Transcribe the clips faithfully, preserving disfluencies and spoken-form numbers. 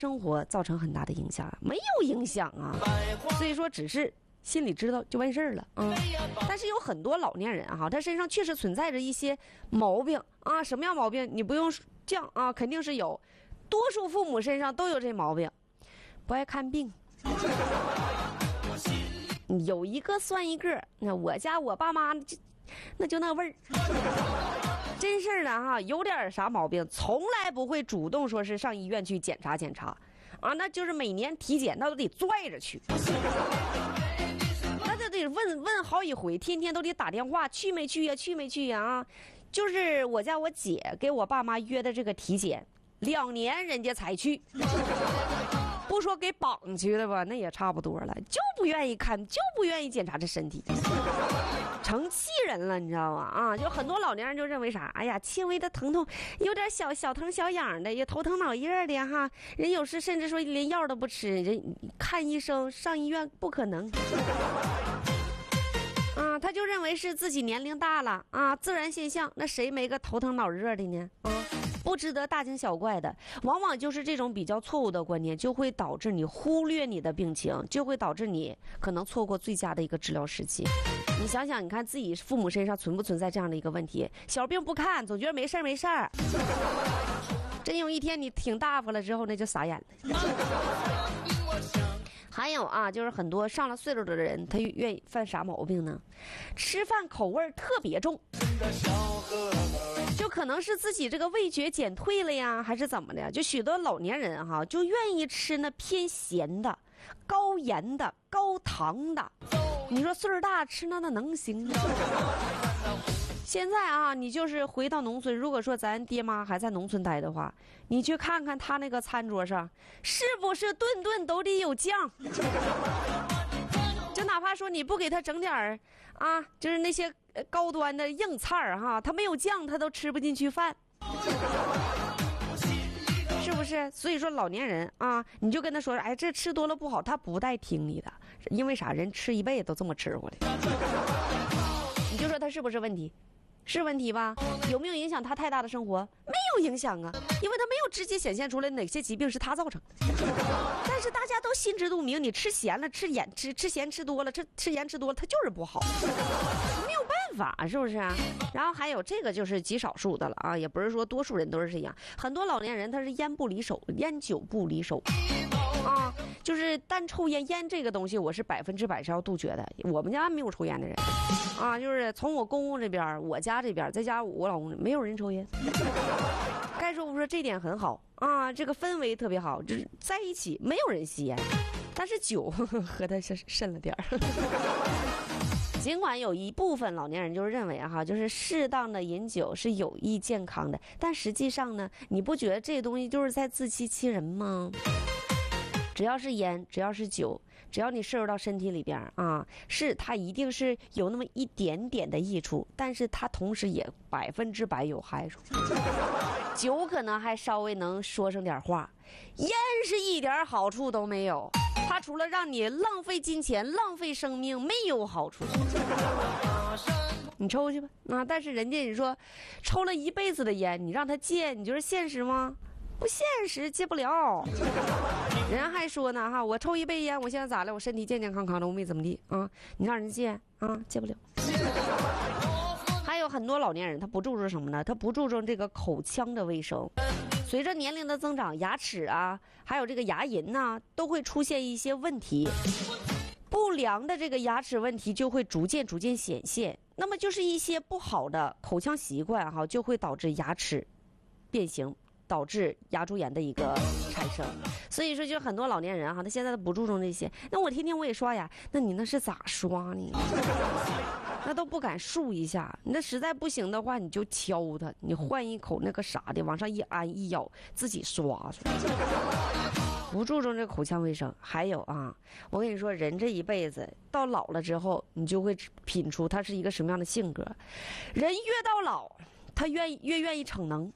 生活造成很大的影响？没有影响啊，所以说只是心里知道就完事儿了啊、嗯。但是有很多老年人哈、啊，他身上确实存在着一些毛病啊。什么样毛病？你不用犟啊，肯定是有。多数父母身上都有这毛病，不爱看病。有一个算一个，那我家我爸妈就那就那味儿，真事儿的哈，有点啥毛病，从来不会主动说是上医院去检查检查啊，那就是每年体检那都得拽着去，那就得问问好几回，天天都得打电话，去没去呀、啊？去没去呀、啊？就是我家我姐给我爸妈约的这个体检，两年人家才去。不说给绑去的吧，那也差不多了，就不愿意看，就不愿意检查这身体，成气人了，你知道吗？啊，就很多老年人就认为啥，哎呀，轻微的疼痛，有点小小疼小痒的，也头疼脑热的哈，人有时甚至说连药都不吃，人看医生上医院不可能。啊，他就认为是自己年龄大了啊，自然现象，那谁没个头疼脑热的呢？啊。不值得大惊小怪的，往往就是这种比较错误的观念，就会导致你忽略你的病情，就会导致你可能错过最佳的一个治疗时期。你想想，你看自己父母身上存不存在这样的一个问题？小病不看，总觉得没事没事儿，真有一天你挺大发了之后，那就傻眼了。还有啊，就是很多上了岁数的人，他愿意犯啥毛病呢？吃饭口味特别重，就可能是自己这个味觉减退了呀，还是怎么的？就许多老年人哈，就愿意吃那偏咸的、高盐的、高糖的。你说岁数大吃那那能行吗？现在啊，你就是回到农村，如果说咱爹妈还在农村待的话，你去看看他那个餐桌上，是不是顿顿都得有酱？就哪怕说你不给他整点儿啊，就是那些高端的硬菜儿哈，他没有酱，他都吃不进去饭，是不是？所以说老年人啊，你就跟他说，哎，这吃多了不好，他不带听你的，因为啥？人吃一辈子都这么吃过来，你就说他是不是问题？是问题吧？有没有影响他太大的生活？没有影响啊，因为他没有直接显现出来哪些疾病是他造成的。但是大家都心知肚明，你吃咸了、吃盐、吃吃咸吃多了、吃吃盐吃多了，它就是不好，没有办法，是不是啊？然后还有这个就是极少数的了啊，也不是说多数人都是这样。很多老年人他是烟不离手，烟酒不离手。啊，就是单抽烟，烟这个东西我是百分之百是要杜绝的。我们家没有抽烟的人，啊，就是从我公公这边，我家这边，再加我老公，没有人抽烟。该说不说，这点很好啊，这个氛围特别好，就是在一起没有人吸烟，但是酒呵呵喝的是渗了点儿。尽管有一部分老年人就是认为哈，就是适当的饮酒是有益健康的，但实际上呢，你不觉得这东西就是在自欺欺人吗？只要是烟，只要是酒，只要你摄入到身体里边啊，是它一定是有那么一点点的益处，但是它同时也百分之百有害处。酒可能还稍微能说上点话，烟是一点好处都没有，它除了让你浪费金钱、浪费生命，没有好处。你抽去吧啊！但是人家你说抽了一辈子的烟，你让他戒，你觉得现实吗？不现实，戒不了。人还说呢哈，我抽一杯烟，我现在咋了？我身体健健康康的，我没怎么地啊！你让人戒啊，戒不了。还有很多老年人，他不注重什么呢？他不注重这个口腔的卫生。随着年龄的增长，牙齿啊，还有这个牙龈呐、啊，都会出现一些问题。不良的这个牙齿问题就会逐渐逐渐显现。那么就是一些不好的口腔习惯哈，就会导致牙齿变形。导致牙周炎的一个产生，所以说就很多老年人哈，他现在都不注重这些。那我天天我也刷牙，那你那是咋刷呢？那都不敢漱一下。你那实在不行的话，你就敲它，你换一口那个啥的，往上一按一咬，自己刷刷。不注重这个口腔卫生。还有啊，我跟你说，人这一辈子到老了之后，你就会品出他是一个什么样的性格。人越到老，他愿意越愿意逞能。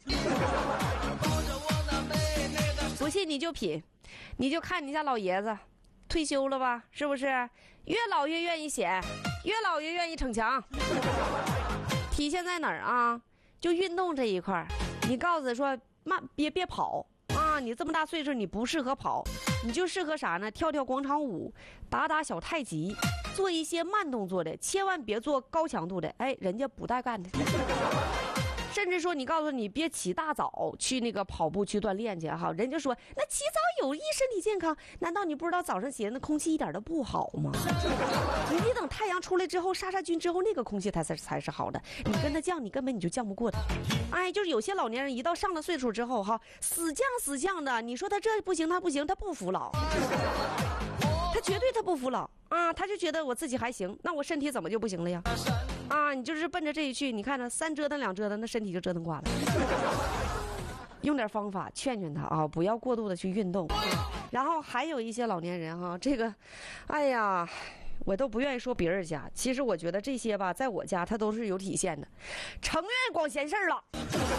不信你就品，你就看你家老爷子退休了吧，是不是越老越愿意显，越老越愿意逞强？体现在哪儿啊？就运动这一块，你告诉他说慢别别跑啊， 啊，你这么大岁数，你不适合跑，你就适合啥呢？跳跳广场舞，打打小太极，做一些慢动作的，千万别做高强度的。哎，人家不带干的。甚至说，你告诉你别起大早去那个跑步去锻炼去哈，人家说那起早有益身体健康，难道你不知道早上起来那空气一点都不好吗？你得等太阳出来之后杀杀菌之后，那个空气才才才是好的。你跟他犟，你根本你就犟不过他。哎，就是有些老年人一到上了岁数之后哈，死犟死犟的，你说他这不行他不行，他不服老。他绝对他不服老啊！他就觉得我自己还行，那我身体怎么就不行了呀？啊，你就是奔着这一去，你看着三折腾两折腾，那身体就折腾挂了。用点方法劝劝他啊，不要过度的去运动。然后还有一些老年人哈，这个，哎呀，我都不愿意说别人家，其实我觉得这些吧，在我家他都是有体现的，承认光闲事儿了。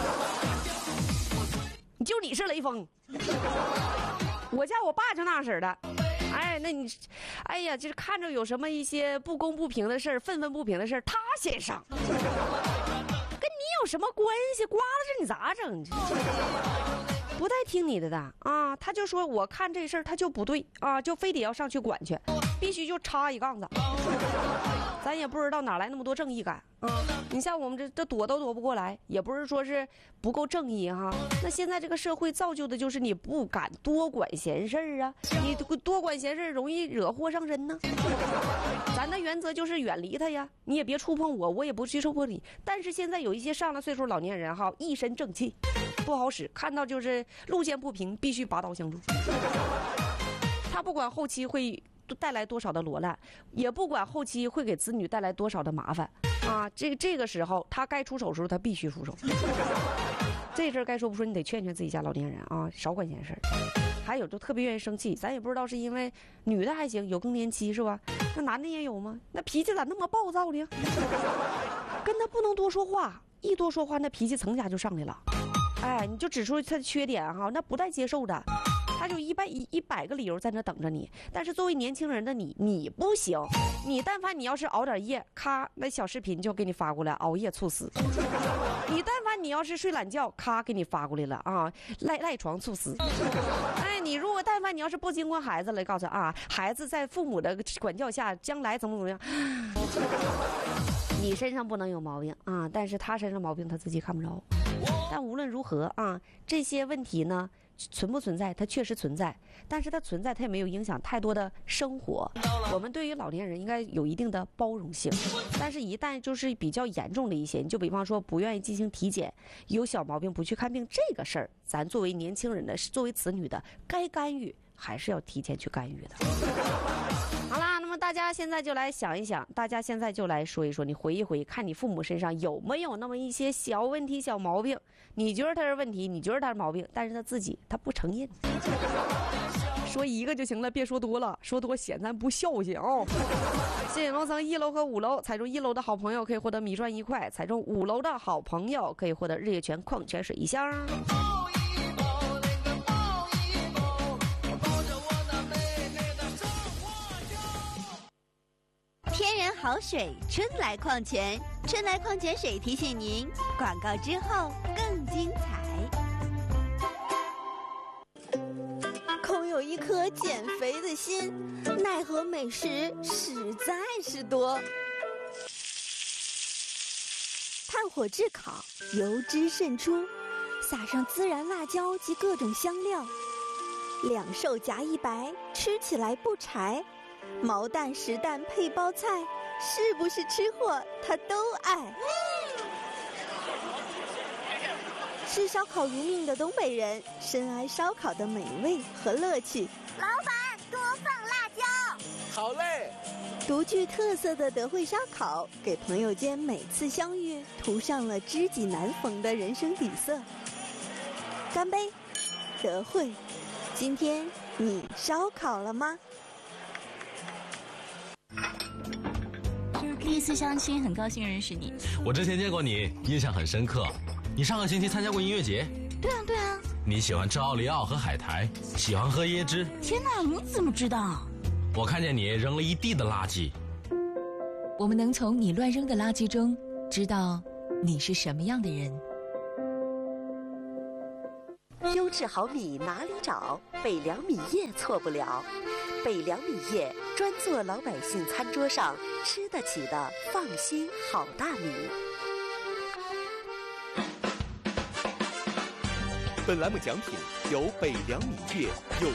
就你是雷锋，我家我爸就那样式的。哎，那你，哎呀，就是看着有什么一些不公不平的事儿、愤愤不平的事儿，他先上，跟你有什么关系？刮了这你咋整？不带听你的的啊！他就说，我看这事儿他就不对啊，就非得要上去管去，必须就插一杠子。咱也不知道哪来那么多正义感啊！你像我们这这躲都躲不过来，也不是说是不够正义哈。那现在这个社会造就的就是你不敢多管闲事儿啊，你多管闲事儿容易惹祸上身呢。咱的原则就是远离他呀，你也别触碰我，我也不去触碰你。但是现在有一些上了岁数老年人哈，一身正气，不好使，看到就是路见不平，必须拔刀相助。他不管后期会带来多少的罗烂，也不管后期会给子女带来多少的麻烦啊！这这个时候他该出手的时候他必须出手。这事儿该说不说，你得劝劝自己家老年人啊，少管闲事儿。还有就特别愿意生气，咱也不知道是因为女的还行，有更年期是吧？那男的也有吗？那脾气咋那么暴躁呢？跟他不能多说话，一多说话那脾气层加就上来了。哎，你就指出他的缺点哈，那不带接受的。他就一百一一百个理由在那等着你，但是作为年轻人的你，你不行。你但凡你要是熬点夜，咔，那小视频就给你发过来，熬夜猝死。你但凡你要是睡懒觉，咔，给你发过来了啊，赖赖床猝死。哎，你如果但凡你要是不经过孩子了，告诉啊，孩子在父母的管教下，将来怎么怎么样。你身上不能有毛病啊，但是他身上毛病他自己看不着。但无论如何啊，这些问题呢存不存在？它确实存在，但是它存在，它也没有影响太多的生活。我们对于老年人应该有一定的包容性，但是一旦就是比较严重的一些，你就比方说不愿意进行体检，有小毛病不去看病，这个事儿，咱作为年轻人的，作为子女的，该干预还是要提前去干预的。好啦，那么大家现在就来想一想，大家现在就来说一说，你回忆回忆，看你父母身上有没有那么一些小问题、小毛病，你觉得他是问题，你觉得他是毛病，但是他自己他不承认。说一个就行了，别说多了，说多显咱不孝敬哦。谢谢楼层一楼和五楼，踩中一楼的好朋友可以获得米砖一块，踩中五楼的好朋友可以获得日月泉矿泉水一箱。 天然好水，春来矿泉，春来矿泉水提醒您，广告之后更精彩。空有一颗减肥的心，奈何美食实在是多。炭火炙烤，油脂渗出，撒上孜然辣椒及各种香料，两瘦夹一白，吃起来不柴。毛蛋实蛋配包菜，是不是吃货他都爱。吃烧烤如命的东北人，深谙烧烤的美味和乐趣。 老板，多放辣椒。 好嘞。 独具特色的德惠烧烤，给朋友间每次相遇涂上了知己难逢的人生底色。干杯，德惠！今天你烧烤了吗？ 第一次相亲，很高兴认识你。 我之前见过你，印象很深刻。你上个星期参加过音乐节？ 对啊，对啊。 你喜欢吃奥利奥和海苔，喜欢喝椰汁。 天哪，你怎么知道？ 我看见你扔了一地的垃圾。 我们能从你乱扔的垃圾中知道你是什么样的人。 用优质好米哪里找？北粮米业错不了。北粮米业专做老百姓餐桌上吃得起的放心好大米。 本栏目奖品由北粮米业有